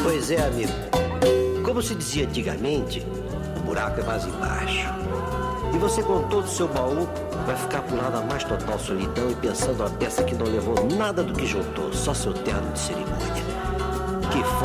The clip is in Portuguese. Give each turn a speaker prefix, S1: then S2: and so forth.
S1: Pois é, amigo. Como se dizia antigamente, o buraco é mais embaixo. E você, com todo o seu baú, vai ficar por lá na mais total solidão e pensando a peça que não levou nada do que juntou, só seu terno de cerimônia. Que